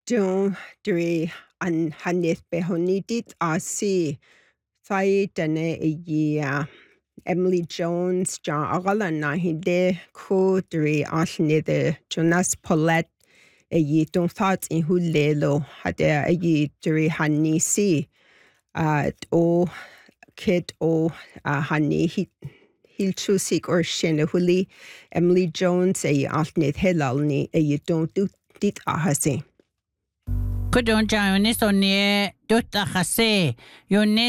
Don't dre an hanith behonidit asi sai dane Emily Jones John Agalana hinde ko dre alnide Jonas Paulette don't thought in hulelo hade dre hanisi o kid o hani hilchusik or shin huli Emily Jones alnid helalni don't do dit ahasi. Kudon Jones on ye dut a chase.